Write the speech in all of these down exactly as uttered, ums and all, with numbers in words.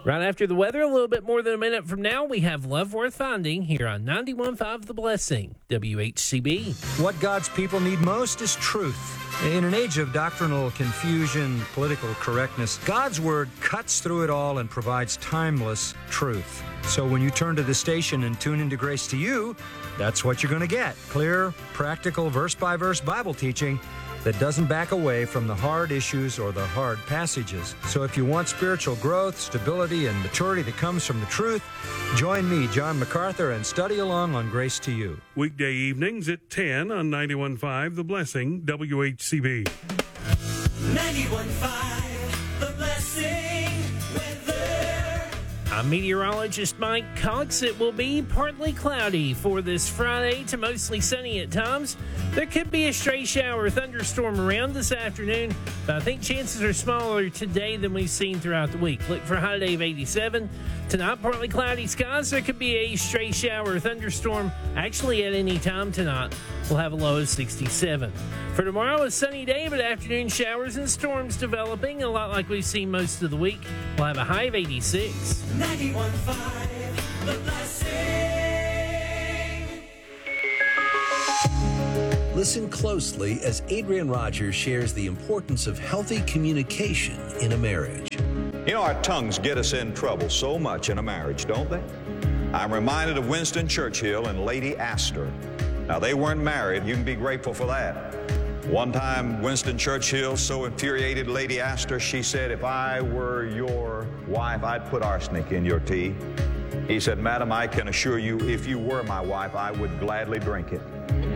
Right after the weather, a little bit more than a minute from now, we have Love Worth Finding here on ninety-one point five The Blessing, W H C B. What God's people need most is truth. In an age of doctrinal confusion, political correctness, God's Word cuts through it all and provides timeless truth. So when you turn to the station and tune into Grace to You, that's what you're going to get. Clear, practical, verse-by-verse Bible teaching that doesn't back away from the hard issues or the hard passages. So if you want spiritual growth, stability, and maturity that comes from the truth, join me, John MacArthur, and study along on Grace to You. Weekday evenings at ten on ninety-one point five The Blessing, W H C B. ninety-one point five The Blessing weather. I'm meteorologist Mike Cox. It will be partly cloudy for this Friday to mostly sunny at times. There could be a stray shower or thunderstorm around this afternoon, but I think chances are smaller today than we've seen throughout the week. Look for a high day of eighty-seven. Tonight, partly cloudy skies. There could be a stray shower or thunderstorm actually at any time tonight. We'll have a low of sixty-seven. For tomorrow, a sunny day, but afternoon showers and storms developing, a lot like we've seen most of the week. We'll have a high of eighty-six. ninety-one point five The Blessing. Listen closely as Adrian Rogers shares the importance of healthy communication in a marriage. You know, our tongues get us in trouble so much in a marriage, don't they? I'm reminded of Winston Churchill and Lady Astor. Now, they weren't married. You can be grateful for that. One time, Winston Churchill so infuriated Lady Astor, she said, "If I were your wife, I'd put arsenic in your tea." He said, "Madam, I can assure you, if you were my wife, I would gladly drink it."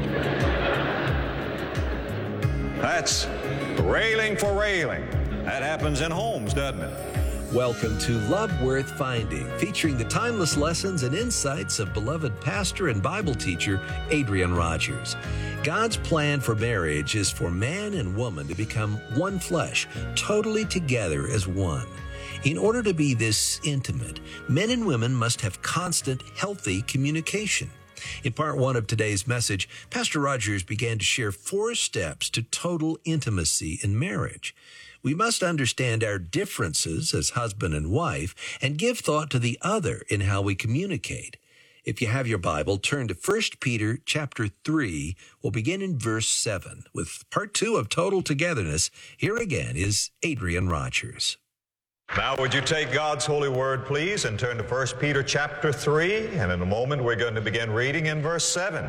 That's railing for railing. That happens in homes, doesn't it? Welcome to Love Worth Finding, featuring the timeless lessons and insights of beloved pastor and Bible teacher Adrian Rogers. God's plan for marriage is for man and woman to become one flesh, totally together as one. In order to be this intimate, men and women must have constant, healthy communication. In part one of today's message, Pastor Rogers began to share four steps to total intimacy in marriage. We must understand our differences as husband and wife and give thought to the other in how we communicate. If you have your Bible, turn to First Peter chapter three. We'll begin in verse seven. With part two of Total Togetherness, here again is Adrian Rogers. Now, would you take God's holy word, please, and turn to First Peter chapter three, and in a moment we're going to begin reading in verse seven.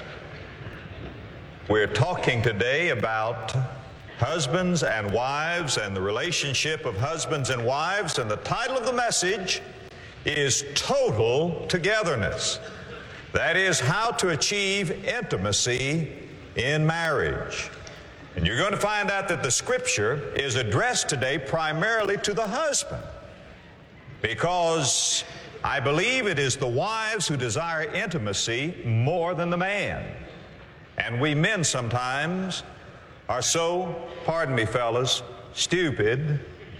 We're talking today about husbands and wives and the relationship of husbands and wives, and the title of the message is Total Togetherness. That is, how to achieve intimacy in marriage. And you're going to find out that the scripture is addressed today primarily to the husband, because I believe it is the wives who desire intimacy more than the man. And we men sometimes are so, pardon me fellas, stupid.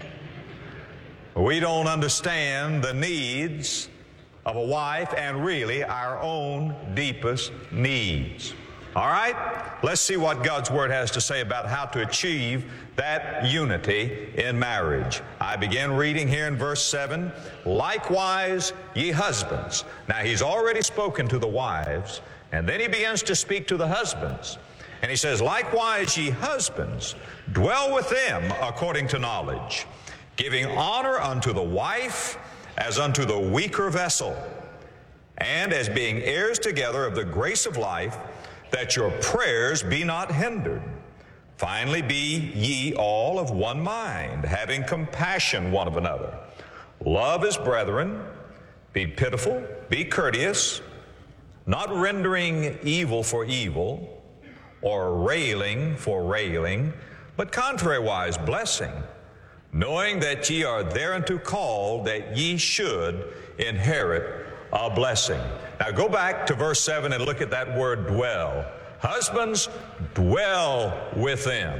We don't understand the needs of a wife and really our own deepest needs. All right, let's see what God's Word has to say about how to achieve that unity in marriage. I begin reading here in verse seven. Likewise, ye husbands. Now, he's already spoken to the wives, and then he begins to speak to the husbands. And he says, likewise, ye husbands, dwell with them according to knowledge, giving honor unto the wife as unto the weaker vessel, and as being heirs together of the grace of life, that your prayers be not hindered. Finally, be ye all of one mind, having compassion one of another. Love as brethren, be pitiful, be courteous, not rendering evil for evil, or railing for railing, but contrariwise blessing, knowing that ye are thereunto called, that ye should inherit a blessing. Now go back to verse seven and look at that word dwell. Husbands, dwell with them.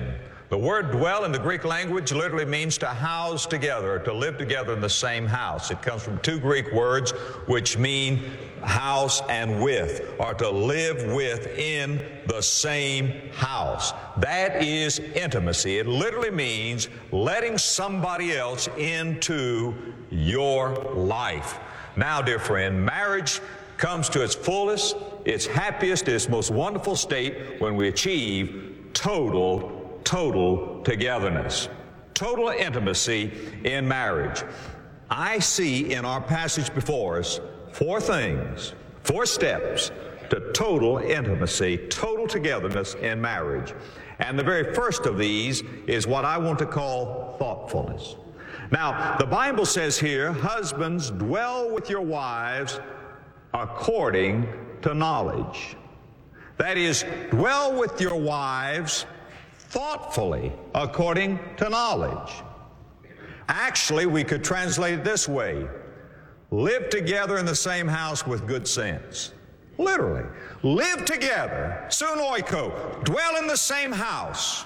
The word dwell in the Greek language literally means to house together, or to live together in the same house. It comes from two Greek words which mean house and with, or to live with in the same house. That is intimacy. It literally means letting somebody else into your life. Now, dear friend, marriage comes to its fullest, its happiest, its most wonderful state when we achieve total total togetherness, total intimacy in marriage. I see in our passage before us four things, four steps to total intimacy, total togetherness in marriage. And the very first of these is what I want to call thoughtfulness. Now, the Bible says here, husbands, dwell with your wives according to knowledge. That is, dwell with your wives thoughtfully, according to knowledge. Actually, we could translate it this way: live together in the same house with good sense. Literally, live together, sunoiko, dwell in the same house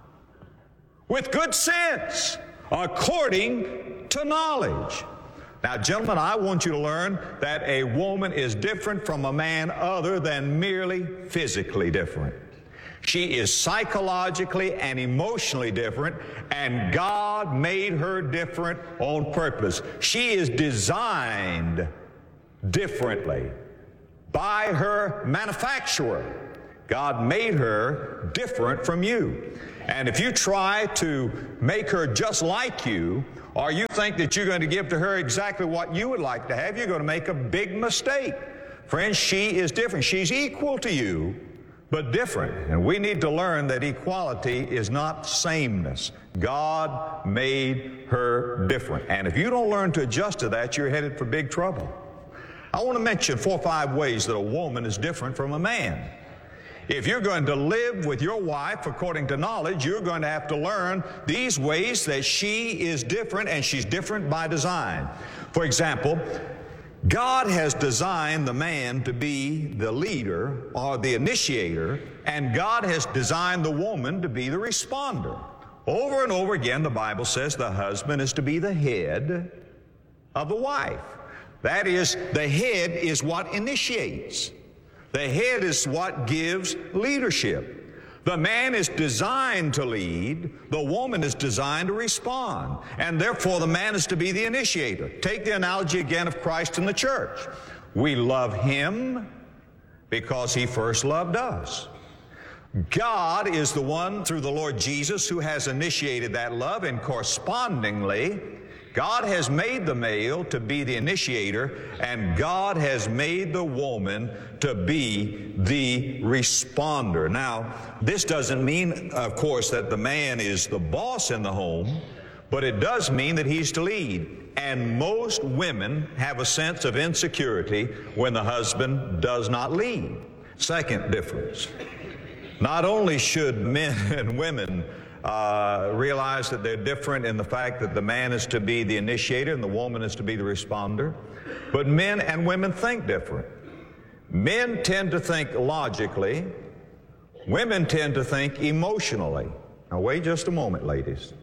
with good sense, according to knowledge. Now, gentlemen, I want you to learn that a woman is different from a man other than merely physically different. She is psychologically and emotionally different, and God made her different on purpose. She is designed differently by her manufacturer. God made her different from you. And if you try to make her just like you, or you think that you're going to give to her exactly what you would like to have, you're going to make a big mistake. Friends, she is different. She's equal to you, but different. And we need to learn that equality is not sameness. God made her different. And if you don't learn to adjust to that, you're headed for big trouble. I want to mention four or five ways that a woman is different from a man. If you're going to live with your wife according to knowledge, you're going to have to learn these ways that she is different, and she's different by design. For example, God has designed the man to be the leader or the initiator, and God has designed the woman to be the responder. Over and over again, the Bible says the husband is to be the head of the wife. That is, the head is what initiates. The head is what gives leadership. The man is designed to lead. The woman is designed to respond. And therefore, the man is to be the initiator. Take the analogy again of Christ and the church. We love Him because He first loved us. God is the one, through the Lord Jesus, who has initiated that love, and correspondingly, God has made the male to be the initiator, and God has made the woman to be the responder. Now, this doesn't mean, of course, that the man is the boss in the home, but it does mean that he's to lead. And most women have a sense of insecurity when the husband does not lead. Second difference. Not only should men and women Uh, realize that they're different in the fact that the man is to be the initiator and the woman is to be the responder, but men and women think different. Men tend to think logically. Women tend to think emotionally. Now, wait just a moment, ladies.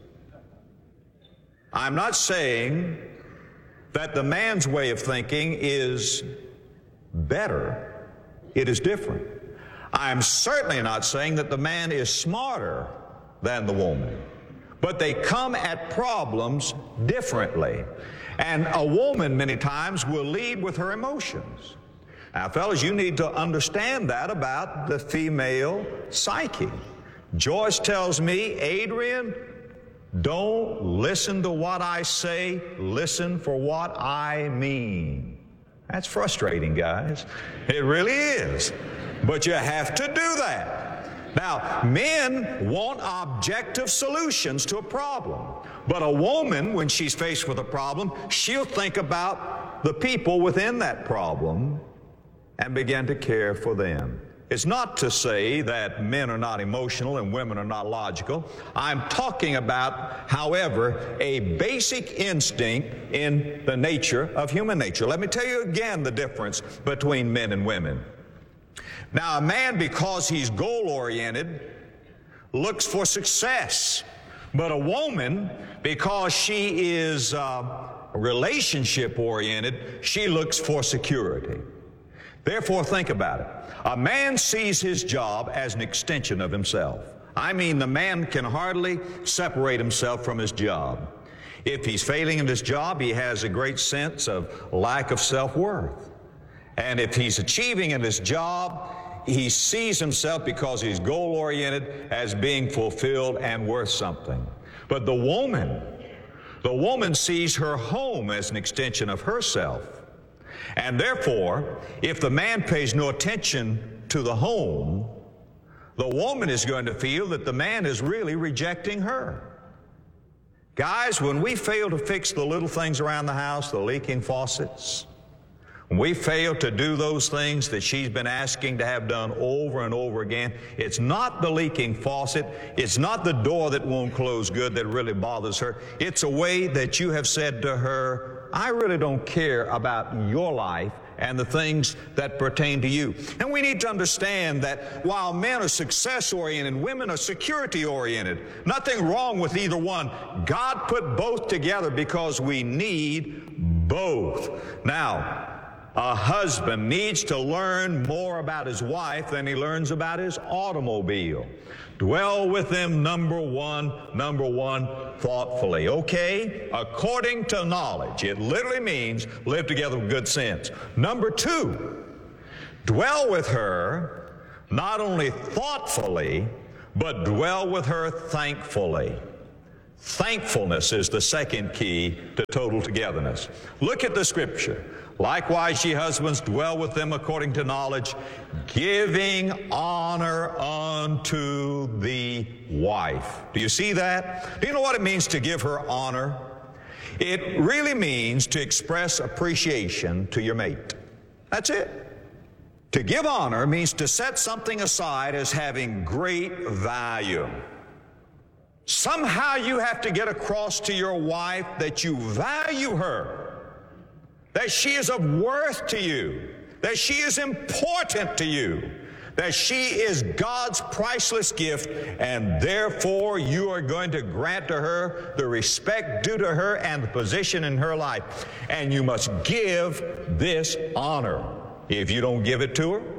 I'm not saying that the man's way of thinking is better. It is different. I'm certainly not saying that the man is smarter than the woman, but they come at problems differently. And a woman many times will lead with her emotions. Now, fellas, you need to understand that about the female psyche. Joyce tells me, Adrian, don't listen to what I say, listen for what I mean. That's frustrating, guys. It really is. But you have to do that. Now, men want objective solutions to a problem. But a woman, when she's faced with a problem, she'll think about the people within that problem and begin to care for them. It's not to say that men are not emotional and women are not logical. I'm talking about, however, a basic instinct in the nature of human nature. Let me tell you again the difference between men and women. Now, a man, because he's goal-oriented, looks for success. But a woman, because she is uh, relationship-oriented, she looks for security. Therefore, think about it. A man sees his job as an extension of himself. I mean, the man can hardly separate himself from his job. If he's failing in his job, he has a great sense of lack of self-worth. And if he's achieving in his job, he sees himself, because he's goal-oriented, as being fulfilled and worth something. But the woman, the woman sees her home as an extension of herself. And therefore, if the man pays no attention to the home, the woman is going to feel that the man is really rejecting her. Guys, when we fail to fix the little things around the house, the leaking faucets, when we fail to do those things that she's been asking to have done over and over again, it's not the leaking faucet, it's not the door that won't close good that really bothers her. It's a way that you have said to her, I really don't care about your life and the things that pertain to you. And we need to understand that while men are success-oriented, women are security-oriented. Nothing wrong with either one. God put both together because we need both. Now, a husband needs to learn more about his wife than he learns about his automobile. Dwell with them, number one, number one, thoughtfully. Okay? According to knowledge. It literally means live together with good sense. Number two, dwell with her not only thoughtfully, but dwell with her thankfully. Thankfulness is the second key to total togetherness. Look at the scripture. Likewise, ye husbands, dwell with them according to knowledge, giving honor unto the wife. Do you see that? Do you know what it means to give her honor? It really means to express appreciation to your mate. That's it. To give honor means to set something aside as having great value. Somehow you have to get across to your wife that you value her, that she is of worth to you, that she is important to you, that she is God's priceless gift, and therefore you are going to grant to her the respect due to her and the position in her life. And you must give this honor. If you don't give it to her,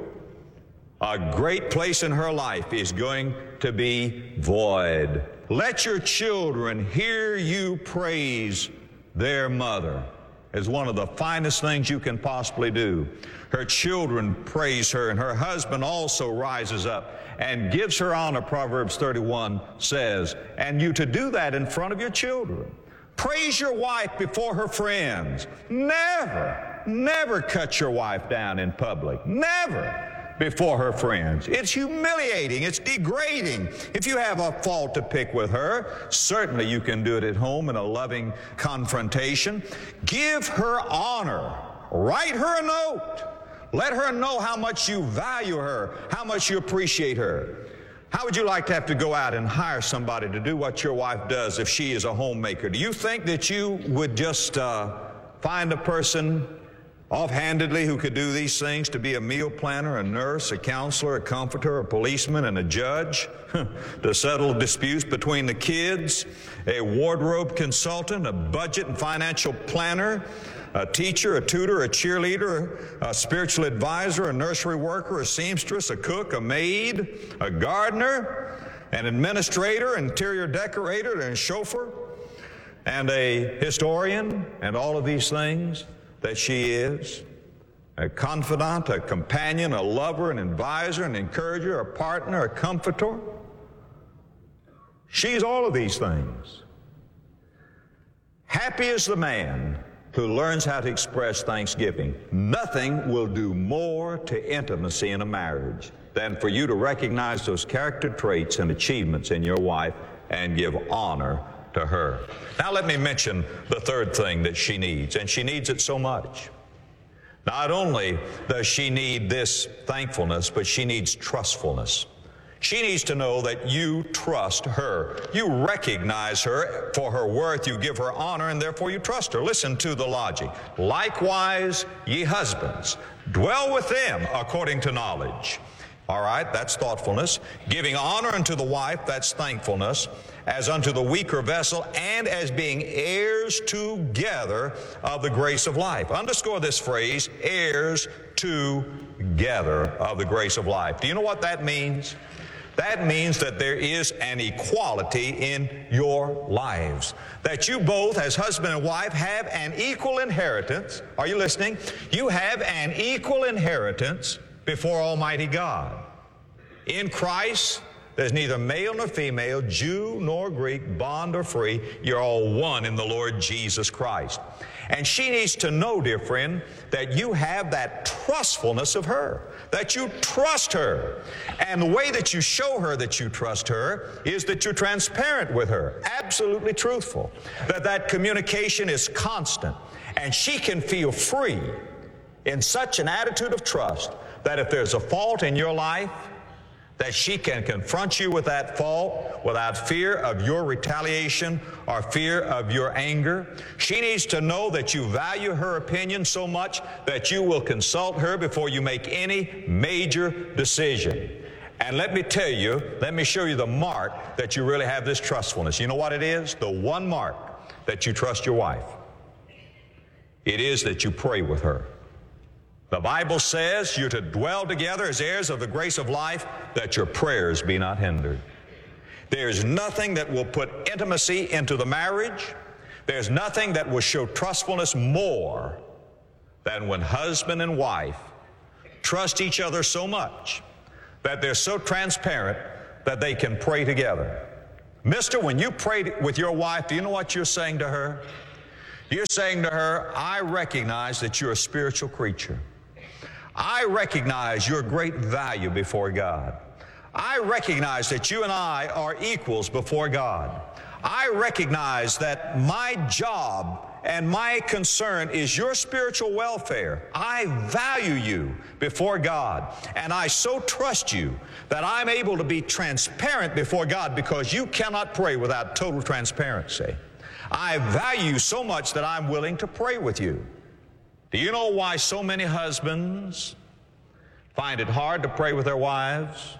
a great place in her life is going to be void. Let your children hear you praise their mother. Is one of the finest things you can possibly do. Her children praise her, and her husband also rises up and gives her honor, Proverbs thirty-one says, and you to do that in front of your children. Praise your wife before her friends. Never, never cut your wife down in public. Never before her friends. It's humiliating. It's degrading. If you have a fault to pick with her, certainly you can do it at home in a loving confrontation. Give her honor. Write her a note. Let her know how much you value her, how much you appreciate her. How would you like to have to go out and hire somebody to do what your wife does if she is a homemaker? Do you think that you would just uh, find a person offhandedly who could do these things, to be a meal planner, a nurse, a counselor, a comforter, a policeman, and a judge, to settle disputes between the kids, a wardrobe consultant, a budget and financial planner, a teacher, a tutor, a cheerleader, a spiritual advisor, a nursery worker, a seamstress, a cook, a maid, a gardener, an administrator, interior decorator, and a chauffeur, and a historian, and all of these things that she is, a confidant, a companion, a lover, an advisor, an encourager, a partner, a comforter. She's all of these things. Happy is the man who learns how to express thanksgiving. Nothing will do more to intimacy in a marriage than for you to recognize those character traits and achievements in your wife and give honor to her. Now let me mention the third thing that she needs, and she needs it so much. Not only does she need this thankfulness, but she needs trustfulness. She needs to know that you trust her. You recognize her for her worth. You give her honor, and therefore you trust her. Listen to the logic. Likewise, ye husbands, dwell with them according to knowledge, All right, that's thoughtfulness. Giving honor unto the wife, that's thankfulness, as unto the weaker vessel, and as being heirs together of the grace of life. Underscore this phrase, heirs together of the grace of life. Do you know what that means? That means that there is an equality in your lives. That you both, as husband and wife, have an equal inheritance. Are you listening? You have an equal inheritance before Almighty God. In Christ, there's neither male nor female, Jew nor Greek, bond or free. You're all one in the Lord Jesus Christ. And she needs to know, dear friend, that you have that trustfulness of her, that you trust her. And the way that you show her that you trust her is that you're transparent with her, absolutely truthful, that that communication is constant, and she can feel free in such an attitude of trust that if there's a fault in your life, that she can confront you with that fault without fear of your retaliation or fear of your anger. She needs to know that you value her opinion so much that you will consult her before you make any major decision. And let me tell you, let me show you the mark that you really have this trustfulness. You know what it is? The one mark that you trust your wife. It is that you pray with her. The Bible says you're to dwell together as heirs of the grace of life, that your prayers be not hindered. There's nothing that will put intimacy into the marriage. There's nothing that will show trustfulness more than when husband and wife trust each other so much that they're so transparent that they can pray together. Mister, when you pray with your wife, do you know what you're saying to her? You're saying to her, I recognize that you're a spiritual creature. I recognize your great value before God. I recognize that you and I are equals before God. I recognize that my job and my concern is your spiritual welfare. I value you before God, and I so trust you that I'm able to be transparent before God, because you cannot pray without total transparency. I value you so much that I'm willing to pray with you. Do you know why so many husbands find it hard to pray with their wives?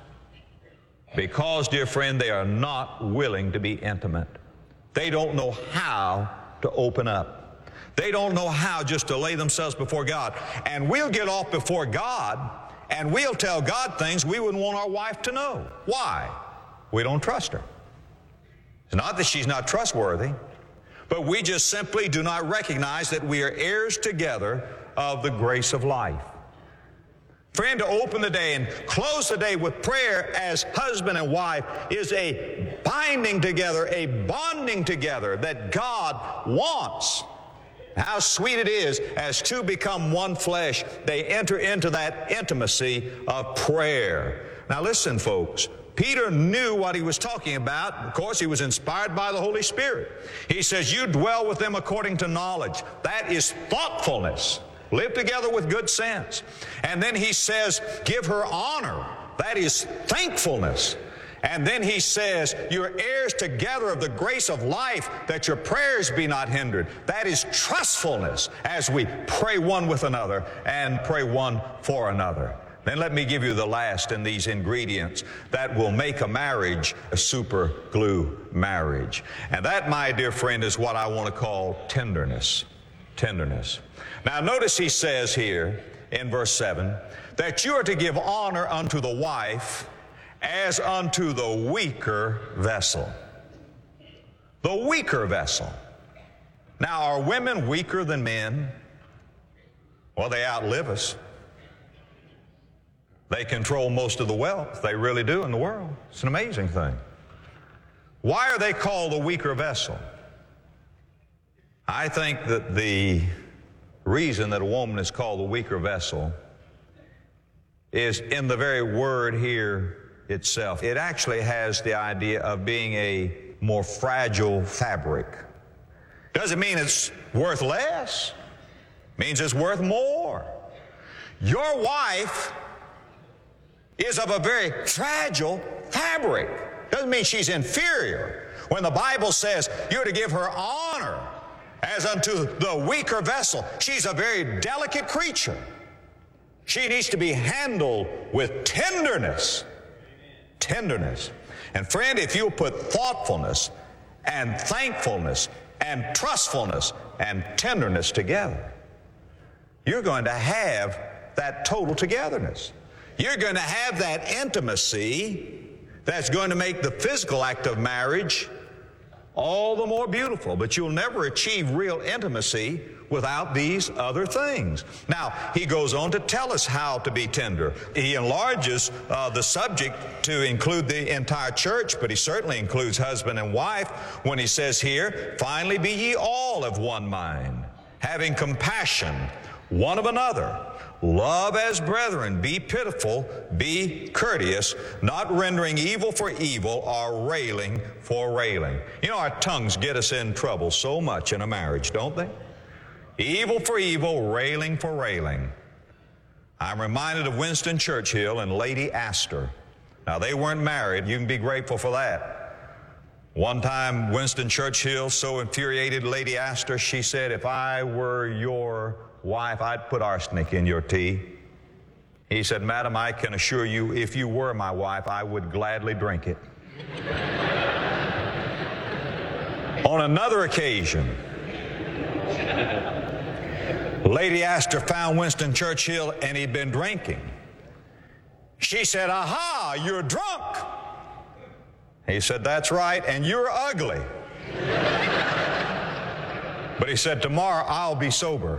Because, dear friend, they are not willing to be intimate. They don't know how to open up. They don't know how just to lay themselves before God. And we'll get off before God, and we'll tell God things we wouldn't want our wife to know. Why? We don't trust her. It's not that she's not trustworthy, but we just simply do not recognize that we are heirs together of the grace of life. Friend, to open the day and close the day with prayer as husband and wife is a binding together, a bonding together that God wants. How sweet it is as two become one flesh. They enter into that intimacy of prayer. Now listen, folks. Peter knew what he was talking about. Of course, he was inspired by the Holy Spirit. He says, you dwell with them according to knowledge. That is thoughtfulness. Live together with good sense. And then he says, give her honor. That is thankfulness. And then he says, you're heirs together of the grace of life, that your prayers be not hindered. That is trustfulness as we pray one with another and pray one for another. Then let me give you the last in these ingredients that will make a marriage a super glue marriage. And that, my dear friend, is what I want to call tenderness. Tenderness. Now notice he says here in verse seven that you are to give honor unto the wife as unto the weaker vessel. The weaker vessel. Now, are women weaker than men? Well, they outlive us. They control most of the wealth. They really do in the world. It's an amazing thing. Why are they called the weaker vessel? I think that the reason that a woman is called the weaker vessel is in the very word here itself. It actually has the idea of being a more fragile fabric. Doesn't mean it's worth less. It means it's worth more. Your wife is of a very fragile fabric. Doesn't mean she's inferior. When the Bible says you're to give her honor as unto the weaker vessel, she's a very delicate creature. She needs to be handled with tenderness. Tenderness. And friend, if you'll put thoughtfulness and thankfulness and trustfulness and tenderness together, you're going to have that total togetherness. You're going to have that intimacy that's going to make the physical act of marriage all the more beautiful. But you'll never achieve real intimacy without these other things. Now, he goes on to tell us how to be tender. He enlarges uh, the subject to include the entire church, but he certainly includes husband and wife when he says here, finally be ye all of one mind, having compassion one of another. Love as brethren, be pitiful, be courteous, not rendering evil for evil or railing for railing. You know, our tongues get us in trouble so much in a marriage, don't they? Evil for evil, railing for railing. I'm reminded of Winston Churchill and Lady Astor. Now, they weren't married. You can be grateful for that. One time, Winston Churchill so infuriated Lady Astor, she said, if I were your wife, I'd put arsenic in your tea. He said, Madam, I can assure you, if you were my wife, I would gladly drink it. On another occasion, Lady Astor found Winston Churchill and he'd been drinking. She said, aha, you're drunk. He said, that's right, and you're ugly. But he said, tomorrow I'll be sober.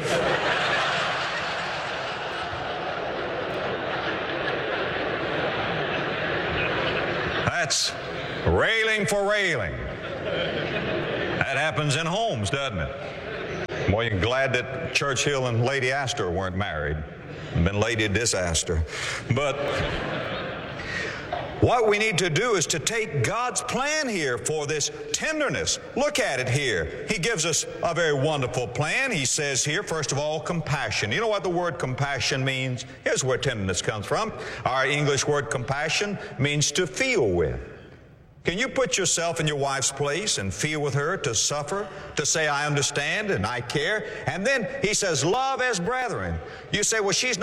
That's railing for railing. That happens in homes, doesn't it? Well, you're glad that Churchill and Lady Astor weren't married. Been Lady Disaster. But what we need to do is to take God's plan here for this tenderness. Look at it here. He gives us a very wonderful plan. He says here, first of all, compassion. You know what the word compassion means? Here's where tenderness comes from. Our English word compassion means to feel with. Can you put yourself in your wife's place and feel with her, to suffer, to say, I understand and I care? And then he says, love as brethren. You say, well, she's